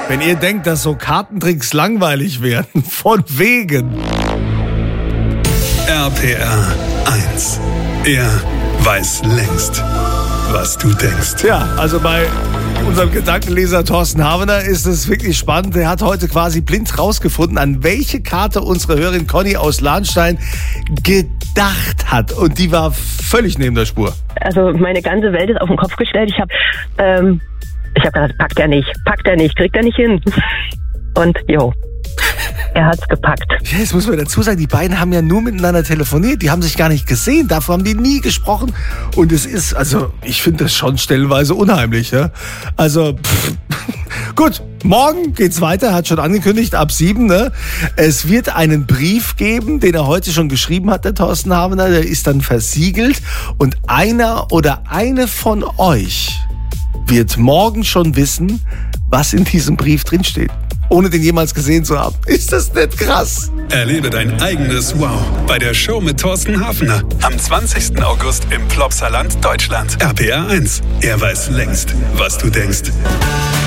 Wenn ihr denkt, dass so Kartentricks langweilig werden, von wegen. RPR 1. Er weiß längst, was du denkst. Ja, also bei unserem Gedankenleser Thorsten Havener ist es wirklich spannend. Er hat heute quasi blind rausgefunden, an welche Karte unsere Hörerin Conny aus Lahnstein gedacht hat. Und die war völlig neben der Spur. Also meine ganze Welt ist auf den Kopf gestellt. Ich habe gedacht, packt er nicht, kriegt er nicht hin. Und er hat's gepackt. Ja, jetzt muss man dazu sagen, die beiden haben ja nur miteinander telefoniert, die haben sich gar nicht gesehen, davor haben die nie gesprochen. Und es ist, also ich finde das schon stellenweise unheimlich. Ja? Also, gut, morgen geht's weiter, hat schon angekündigt, ab 7. Ne? Es wird einen Brief geben, den er heute schon geschrieben hat, der Thorsten Havener, der ist dann versiegelt. Und einer oder eine von euch wird morgen schon wissen, was in diesem Brief drinsteht, ohne den jemals gesehen zu haben. Ist das nicht krass? Erlebe dein eigenes Wow bei der Show mit Thorsten Havener am 20. August im Plopsaland, Deutschland. RPR 1. Er weiß längst, was du denkst.